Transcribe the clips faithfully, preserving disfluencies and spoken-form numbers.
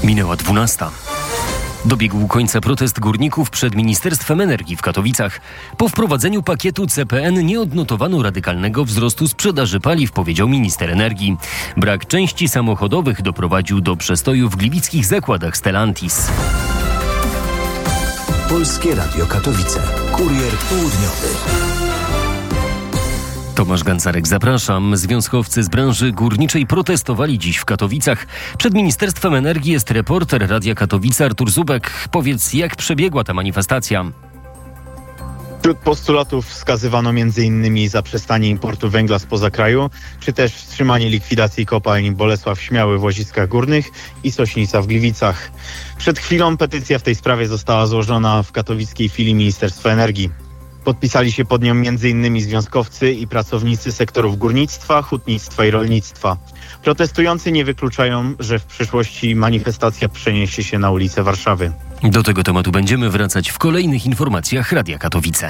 Minęła dwunasta. Dobiegł końca protest górników przed Ministerstwem Energii w Katowicach. Po wprowadzeniu pakietu C P N nie odnotowano radykalnego wzrostu sprzedaży paliw, powiedział minister energii. Brak części samochodowych doprowadził do przestoju w gliwickich zakładach Stellantis. Polskie Radio Katowice. Kurier południowy. Tomasz Gancarek, zapraszam. Związkowcy z branży górniczej protestowali dziś w Katowicach. Przed Ministerstwem Energii jest reporter Radia Katowice Artur Zubek. Powiedz, jak przebiegła ta manifestacja? Wśród postulatów wskazywano m.in. zaprzestanie importu węgla spoza kraju, czy też wstrzymanie likwidacji kopalni Bolesław Śmiały w Łoziskach Górnych i Sośnica w Gliwicach. Przed chwilą petycja w tej sprawie została złożona w katowickiej filii Ministerstwa Energii. Podpisali się pod nią m.in. związkowcy i pracownicy sektorów górnictwa, hutnictwa i rolnictwa. Protestujący nie wykluczają, że w przyszłości manifestacja przeniesie się na ulice Warszawy. Do tego tematu będziemy wracać w kolejnych informacjach Radia Katowice.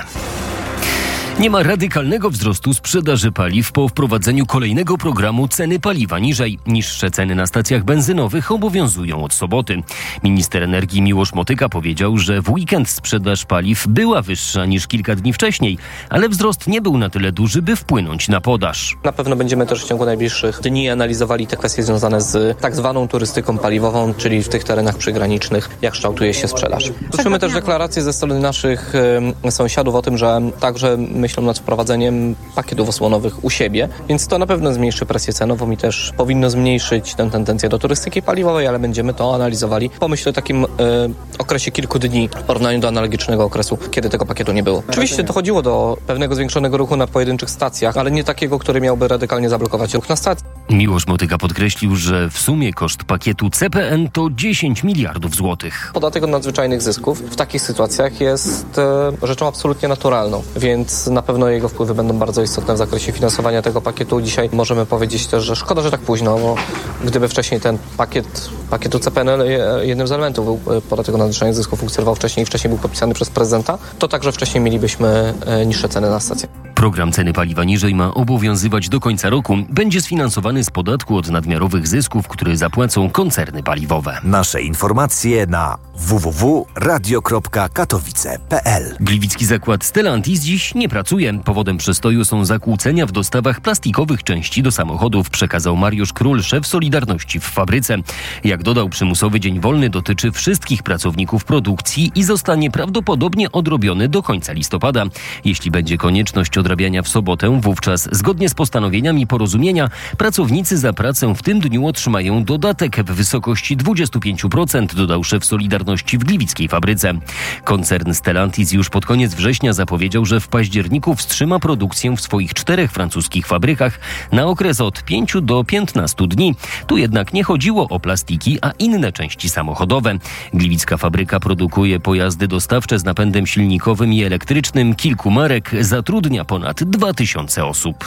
Nie ma radykalnego wzrostu sprzedaży paliw po wprowadzeniu kolejnego programu Ceny paliwa niżej. Niższe ceny na stacjach benzynowych obowiązują od soboty. Minister energii Miłosz Motyka powiedział, że w weekend sprzedaż paliw była wyższa niż kilka dni wcześniej, ale wzrost nie był na tyle duży, by wpłynąć na podaż. Na pewno będziemy też w ciągu najbliższych dni analizowali te kwestie związane z tak zwaną turystyką paliwową, czyli w tych terenach przygranicznych, jak kształtuje się sprzedaż. Słyszymy też deklaracje ze strony naszych y, sąsiadów o tym, że także myślą nad wprowadzeniem pakietów osłonowych u siebie, więc to na pewno zmniejszy presję cenową i też powinno zmniejszyć tę tendencję do turystyki paliwowej, ale będziemy to analizowali po myślę o takim y, okresie kilku dni w porównaniu do analogicznego okresu, kiedy tego pakietu nie było. Oczywiście dochodziło do pewnego zwiększonego ruchu na pojedynczych stacjach, ale nie takiego, który miałby radykalnie zablokować ruch na stacji. Miłosz Motyka podkreślił, że w sumie koszt pakietu C P N to dziesięć miliardów złotych. Podatek od nadzwyczajnych zysków w takich sytuacjach jest e, rzeczą absolutnie naturalną, więc na pewno jego wpływy będą bardzo istotne w zakresie finansowania tego pakietu. Dzisiaj możemy powiedzieć też, że szkoda, że tak późno, bo gdyby wcześniej ten pakiet pakietu C P N jednym z elementów był podatek od nadzwyczajnych zysków, funkcjonował wcześniej i wcześniej był podpisany przez prezydenta, to także wcześniej mielibyśmy e, niższe ceny na stację. Program Ceny paliwa niżej ma obowiązywać do końca roku. Będzie sfinansowany z podatku od nadmiarowych zysków, który zapłacą koncerny paliwowe. Nasze informacje na w w w kropka radio kropka katowice kropka p l. Gliwicki zakład Stellantis dziś nie pracuje. Powodem przestoju są zakłócenia w dostawach plastikowych części do samochodów, przekazał Mariusz Król, szef Solidarności w fabryce. Jak dodał, przymusowy dzień wolny dotyczy wszystkich pracowników produkcji i zostanie prawdopodobnie odrobiony do końca listopada. Jeśli będzie konieczność odrabiania w sobotę, wówczas zgodnie z postanowieniami porozumienia pracownicy za pracę w tym dniu otrzymają dodatek w wysokości dwadzieścia pięć procent, dodał szef Solidarności w gliwickiej fabryce. Koncern Stellantis już pod koniec września zapowiedział, że w październiku wstrzyma produkcję w swoich czterech francuskich fabrykach na okres od pięciu do piętnastu dni. Tu jednak nie chodziło o plastiki, a inne części samochodowe. Gliwicka fabryka produkuje pojazdy dostawcze z napędem silnikowym i elektrycznym kilku marek, zatrudnia ponad dwa tysiące osób.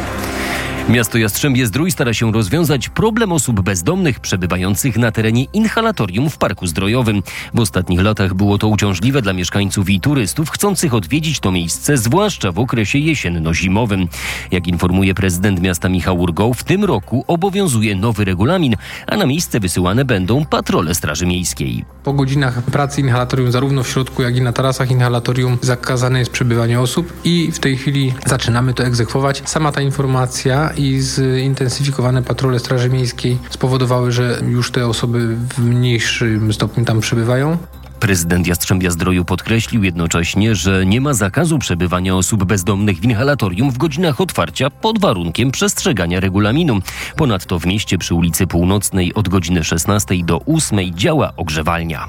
Miasto Jastrzębie-Zdrój stara się rozwiązać problem osób bezdomnych przebywających na terenie inhalatorium w Parku Zdrojowym. W ostatnich latach było to uciążliwe dla mieszkańców i turystów chcących odwiedzić to miejsce, zwłaszcza w okresie jesienno-zimowym. Jak informuje prezydent miasta Michał Urgoł, w tym roku obowiązuje nowy regulamin, a na miejsce wysyłane będą patrole Straży Miejskiej. Po godzinach pracy inhalatorium zarówno w środku, jak i na tarasach inhalatorium zakazane jest przebywanie osób i w tej chwili zaczynamy to egzekwować. Sama ta informacja i zintensyfikowane patrole Straży Miejskiej spowodowały, że już te osoby w mniejszym stopniu tam przebywają. Prezydent Jastrzębia-Zdroju podkreślił jednocześnie, że nie ma zakazu przebywania osób bezdomnych w inhalatorium w godzinach otwarcia pod warunkiem przestrzegania regulaminu. Ponadto w mieście przy ulicy Północnej od godziny szesnastej do ósmej działa ogrzewalnia.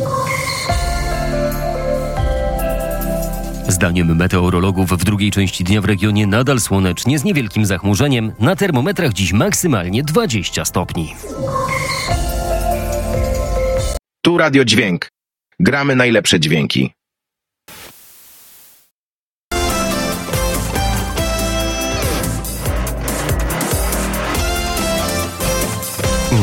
Zdaniem meteorologów w drugiej części dnia w regionie nadal słonecznie z niewielkim zachmurzeniem. Na termometrach dziś maksymalnie dwadzieścia stopni. Tu Radio Dźwięk. Gramy najlepsze dźwięki.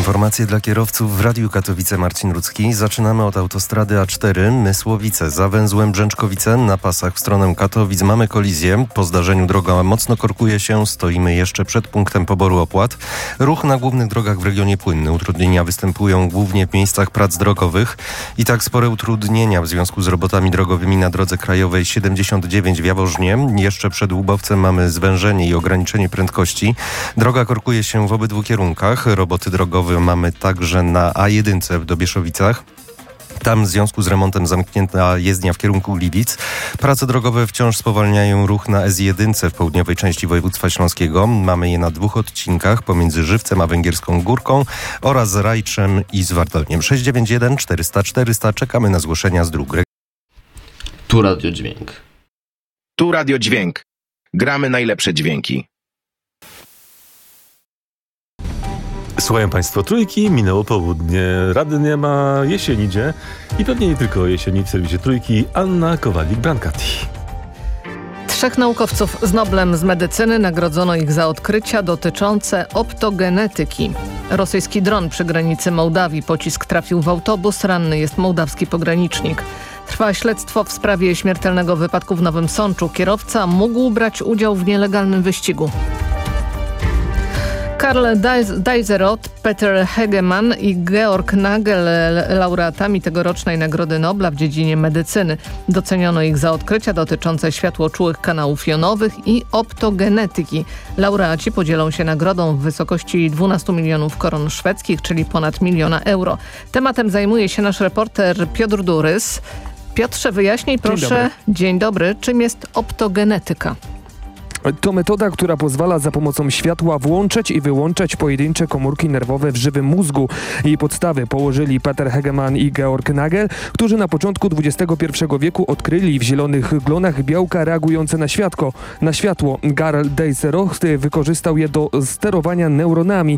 Informacje dla kierowców w Radiu Katowice. Marcin Rudzki. Zaczynamy od autostrady A cztery Mysłowice. Za węzłem Brzęczkowice na pasach w stronę Katowic mamy kolizję. Po zdarzeniu droga mocno korkuje się. Stoimy jeszcze przed punktem poboru opłat. Ruch na głównych drogach w regionie płynny. Utrudnienia występują głównie w miejscach prac drogowych. I tak spore utrudnienia w związku z robotami drogowymi na drodze krajowej siedemdziesiąt dziewięć w Jaworznie. Jeszcze przed Łubowcem mamy zwężenie i ograniczenie prędkości. Droga korkuje się w obydwu kierunkach. Roboty drogowe mamy także na A jeden w Dobieszowicach. Tam w związku z remontem zamknięta jezdnia w kierunku Gliwic. Prace drogowe wciąż spowalniają ruch na S jeden w południowej części województwa śląskiego. Mamy je na dwóch odcinkach pomiędzy Żywcem a Węgierską Górką oraz Rajczem i Zwartowniem. sześć dziewięć jeden czterysta czterysta. Czekamy na zgłoszenia z dróg. Tu Radio Dźwięk. Tu Radio Dźwięk. Gramy najlepsze dźwięki. Słuchają Państwo Trójki, minęło południe, rady nie ma, jesień idzie i pewnie nie tylko jesieni w serwisie Trójki. Anna Kowalik-Brankati. Trzech naukowców z Noblem z medycyny nagrodzono ich za odkrycia dotyczące optogenetyki. Rosyjski dron przy granicy Mołdawii. Pocisk trafił w autobus, ranny jest mołdawski pogranicznik. Trwa śledztwo w sprawie śmiertelnego wypadku w Nowym Sączu. Kierowca mógł brać udział w nielegalnym wyścigu. Karl Deiseroth, Peter Hegemann i Georg Nagel, laureatami tegorocznej Nagrody Nobla w dziedzinie medycyny. Doceniono ich za odkrycia dotyczące światłoczułych kanałów jonowych i optogenetyki. Laureaci podzielą się nagrodą w wysokości dwanaście milionów koron szwedzkich, czyli ponad miliona euro. Tematem zajmuje się nasz reporter Piotr Durys. Piotrze, wyjaśnij proszę, dzień dobry, dzień dobry czym jest optogenetyka? To metoda, która pozwala za pomocą światła włączać i wyłączać pojedyncze komórki nerwowe w żywym mózgu. Jej podstawy położyli Peter Hegemann i Georg Nagel, którzy na początku dwudziestego pierwszego wieku odkryli w zielonych glonach białka reagujące na światło. Na światło. Karl Deiseroth wykorzystał je do sterowania neuronami.